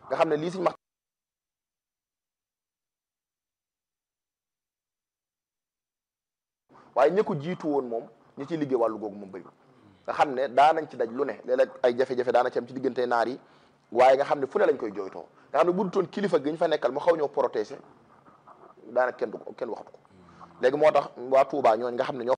nga xam ne lii Sëñ Maxtaar waaye ña ko jiitu woon moom ñi ciy liggéey wàllu googu moom bëri nga xam ne daanañ ci daj lu ne léeg-léeg ay jafe-jafe daana ci am ci diggante naar yi waaye nga xam ne fu ne lañ koy jooytoo nga xam ne bu dutoon kilifa gi ñu fa nekkal mu xaw ñoo protéger daanaka kenn waxatu ko léegi moo tax waa Touba ñooñu nga xam ne ñoo